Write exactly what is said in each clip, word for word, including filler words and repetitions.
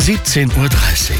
siebzehn Uhr dreißig.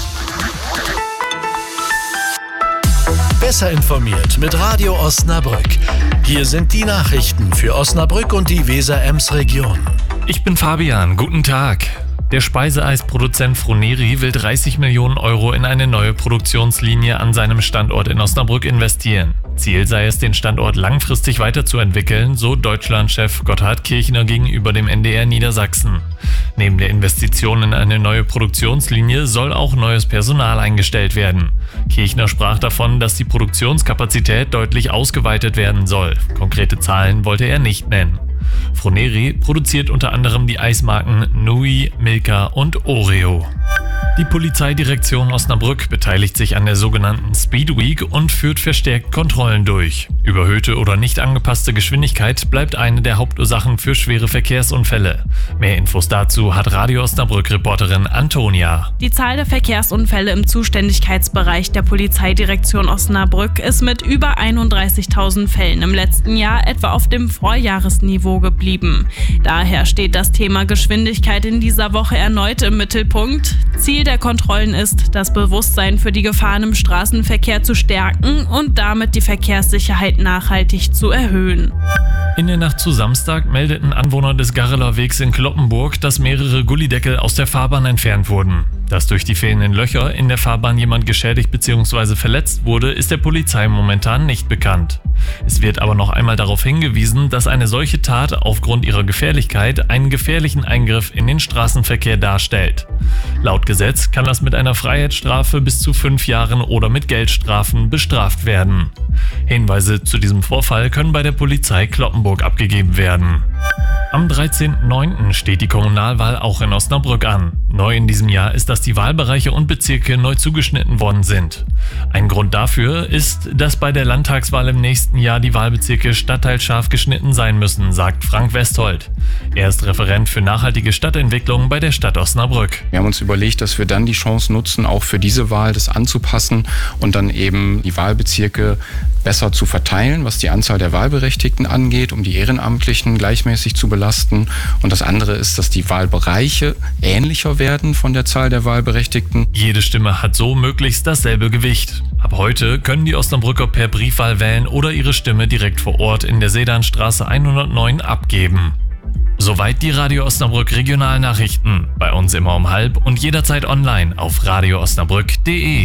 Besser informiert mit Radio Osnabrück. Hier sind die Nachrichten für Osnabrück und die Weser-Ems-Region. Ich bin Fabian, guten Tag. Der Speiseeisproduzent Froneri will dreißig Millionen Euro in eine neue Produktionslinie an seinem Standort in Osnabrück investieren. Ziel sei es, den Standort langfristig weiterzuentwickeln, so Deutschlandchef Gotthard Kirchner gegenüber dem N D R Niedersachsen. Neben der Investition in eine neue Produktionslinie soll auch neues Personal eingestellt werden. Kirchner sprach davon, dass die Produktionskapazität deutlich ausgeweitet werden soll. Konkrete Zahlen wollte er nicht nennen. Froneri produziert unter anderem die Eismarken Nui, Milka und Oreo. Die Polizeidirektion Osnabrück beteiligt sich an der sogenannten Speed Week und führt verstärkt Kontrollen durch. Überhöhte oder nicht angepasste Geschwindigkeit bleibt eine der Hauptursachen für schwere Verkehrsunfälle. Mehr Infos dazu hat Radio Osnabrück-Reporterin Antonia. Die Zahl der Verkehrsunfälle im Zuständigkeitsbereich der Polizeidirektion Osnabrück ist mit über einunddreißigtausend Fällen im letzten Jahr etwa auf dem Vorjahresniveau geblieben. Daher steht das Thema Geschwindigkeit in dieser Woche erneut im Mittelpunkt. Ziel der Kontrollen ist, das Bewusstsein für die Gefahren im Straßenverkehr zu stärken und damit die Verkehrssicherheit nachhaltig zu erhöhen. In der Nacht zu Samstag meldeten Anwohner des Garreler Wegs in Cloppenburg, dass mehrere Gullydeckel aus der Fahrbahn entfernt wurden. Dass durch die fehlenden Löcher in der Fahrbahn jemand geschädigt bzw. verletzt wurde, ist der Polizei momentan nicht bekannt. Es wird aber noch einmal darauf hingewiesen, dass eine solche Tat aufgrund ihrer Gefährlichkeit einen gefährlichen Eingriff in den Straßenverkehr darstellt. Laut Gesetz kann das mit einer Freiheitsstrafe bis zu fünf Jahren oder mit Geldstrafen bestraft werden. Hinweise zu diesem Vorfall können bei der Polizei Cloppenburg abgegeben werden. Am dreizehnten neunten steht die Kommunalwahl auch in Osnabrück an. Neu in diesem Jahr ist, dass die Wahlbereiche und Bezirke neu zugeschnitten worden sind. Ein Grund dafür ist, dass bei der Landtagswahl im nächsten Jahr die Wahlbezirke stadtteilscharf geschnitten sein müssen, sagt Frank Westhold. Er ist Referent für nachhaltige Stadtentwicklung bei der Stadt Osnabrück. Wir haben uns überlegt, dass wir dann die Chance nutzen, auch für diese Wahl das anzupassen und dann eben die Wahlbezirke besser zu verteilen, was die Anzahl der Wahlberechtigten angeht, um die Ehrenamtlichen gleichmäßig zu belasten. Und das andere ist, dass die Wahlbereiche ähnlicher werden von der Zahl der Wahlberechtigten. Jede Stimme hat so möglichst dasselbe Gewicht. Ab heute können die Osnabrücker per Briefwahl wählen oder ihre Stimme direkt vor Ort in der Sedanstraße hundertneun abgeben. Soweit die Radio Osnabrück Regionalnachrichten. Bei uns immer um halb und jederzeit online auf radio osnabrück punkt de.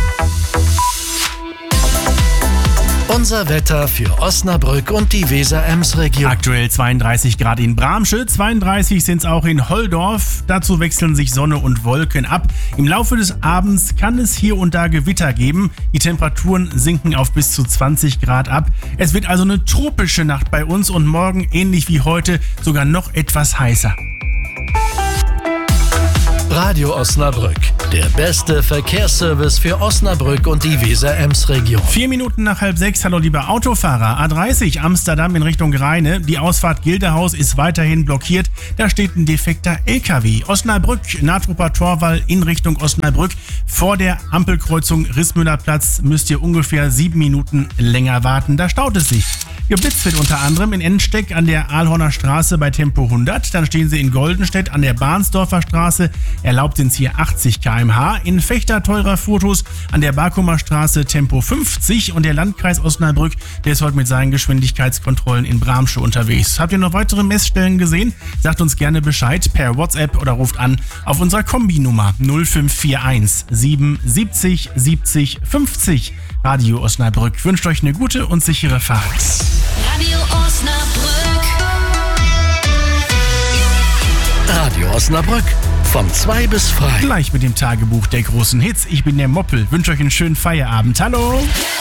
Unser Wetter für Osnabrück und die Weser-Ems-Region. Aktuell zweiunddreißig Grad in Bramsche, zweiunddreißig sind es auch in Holldorf. Dazu wechseln sich Sonne und Wolken ab. Im Laufe des Abends kann es hier und da Gewitter geben. Die Temperaturen sinken auf bis zu zwanzig Grad ab. Es wird also eine tropische Nacht bei uns und morgen, ähnlich wie heute, sogar noch etwas heißer. Radio Osnabrück, der beste Verkehrsservice für Osnabrück und die Weser-Ems-Region. Vier Minuten nach halb sechs, hallo liebe Autofahrer. A dreißig Amsterdam in Richtung Rheine. Die Ausfahrt Gildehaus ist weiterhin blockiert. Da steht ein defekter L K W. Osnabrück, Natrupper Torwall in Richtung Osnabrück. Vor der Ampelkreuzung Rissmüllerplatz müsst ihr ungefähr sieben Minuten länger warten. Da staut es sich. Geblitzt wird unter anderem in Ensteck an der Ahlhorner Straße bei Tempo hundert. Dann stehen sie in Goldenstedt an der Bahnsdorfer Straße. Erlaubt sind hier achtzig Kilometer pro Stunde. In Fechter teurer Fotos an der Barkumer Straße Tempo fünfzig. Und der Landkreis Osnabrück, der ist heute mit seinen Geschwindigkeitskontrollen in Bramsche unterwegs. Habt ihr noch weitere Messstellen gesehen? Sagt uns gerne Bescheid per WhatsApp oder ruft an auf unserer Kombinummer null fünf vier eins sieben siebzig siebzig fünfzig. Radio Osnabrück wünscht euch eine gute und sichere Fahrt. Radio Osnabrück. Radio Osnabrück von zwei bis frei. Gleich mit dem Tagebuch der großen Hits. Ich bin der Moppel. Wünsche euch einen schönen Feierabend. Hallo!